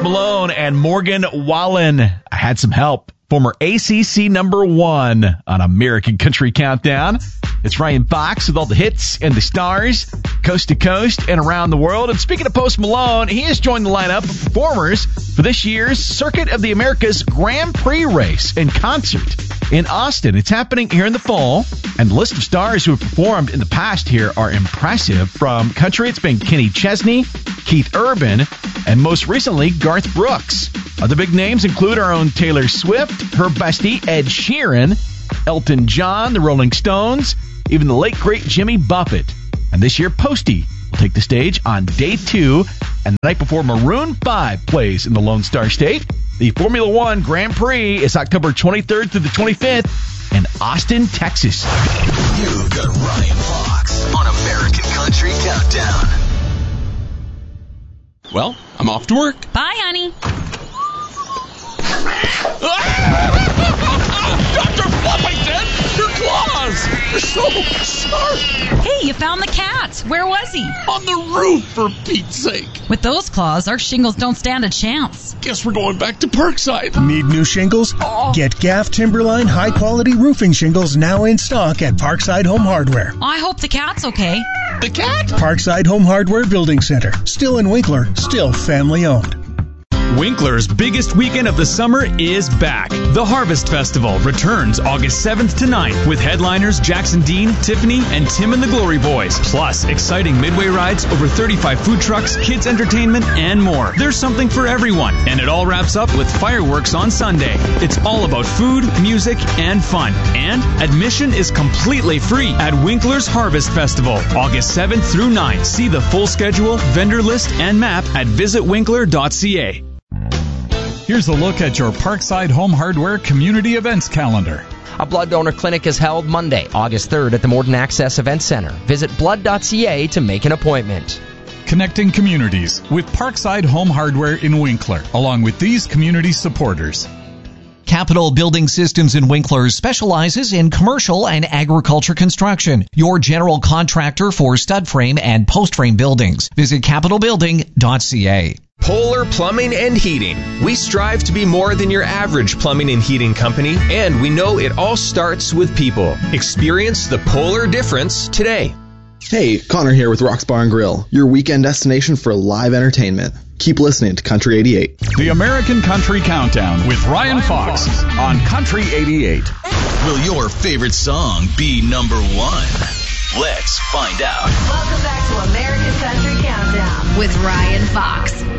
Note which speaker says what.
Speaker 1: Malone and Morgan Wallen. I had some help. Former ACC number 1 on American Country Countdown. It's Ryan Fox with all the hits and the stars, coast to coast and around the world. And speaking of Post Malone, he has joined the lineup of performers for this year's Circuit of the Americas Grand Prix race and concert in Austin. It's happening here in the fall, and the list of stars who have performed in the past here are impressive. From country, it's been Kenny Chesney, Keith Urban, and most recently, Garth Brooks. Other big names include our own Taylor Swift, her bestie Ed Sheeran, Elton John, the Rolling Stones, even the late great Jimmy Buffett. And this year, Posty will take the stage on day 2, and the night before Maroon 5 plays in the Lone Star State. The Formula One Grand Prix is October 23rd through the 25th in Austin, Texas.
Speaker 2: You've got Ryan Fox on American Country Countdown.
Speaker 3: Well, I'm off to work.
Speaker 4: Bye, honey.
Speaker 3: Dr. Fluffington, your claws! They're so sharp!
Speaker 4: Hey, you found the cat. Where was he?
Speaker 3: On the roof, for Pete's sake.
Speaker 4: With those claws, our shingles don't stand a chance.
Speaker 3: Guess we're going back to Parkside.
Speaker 5: Need new shingles? Get Gaff Timberline high-quality roofing shingles now in stock at Parkside Home Hardware.
Speaker 4: I hope the cat's okay.
Speaker 3: The cat?
Speaker 5: Parkside Home Hardware Building Center. Still in Winkler, still family-owned.
Speaker 6: Winkler's biggest weekend of the summer is back. The Harvest Festival returns August 7th to 9th with headliners Jackson Dean, Tiffany, and Tim and the Glory Boys. Plus, exciting midway rides, over 35 food trucks, kids entertainment, and more. There's something for everyone, and it all wraps up with fireworks on Sunday. It's all about food, music, and fun. And admission is completely free at Winkler's Harvest Festival, August 7th through 9th. See the full schedule, vendor list, and map at visitwinkler.ca.
Speaker 7: Here's a look at your Parkside Home Hardware Community Events calendar.
Speaker 8: A blood donor clinic is held Monday, August 3rd at the Morden Access Event Center. Visit blood.ca to make an appointment.
Speaker 7: Connecting communities with Parkside Home Hardware in Winkler, along with these community supporters.
Speaker 9: Capital Building Systems in Winkler specializes in commercial and agriculture construction. Your general contractor for stud frame and post frame buildings. Visit capitalbuilding.ca.
Speaker 10: Polar Plumbing and Heating. We strive to be more than your average plumbing and heating company, and we know it all starts with people. Experience the Polar difference today.
Speaker 11: Hey, Connor here with Rock's Bar and Grill, your weekend destination for live entertainment. Keep listening to Country 88.
Speaker 7: The American Country Countdown with Ryan Fox on Country 88.
Speaker 2: Will your favorite song be number 1? Let's find out.
Speaker 12: Welcome back to American Country Countdown with Ryan Fox.